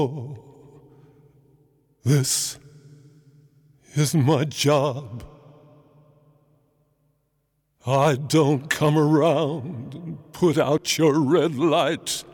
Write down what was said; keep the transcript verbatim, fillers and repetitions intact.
This is my job. I don't come around and put out your red light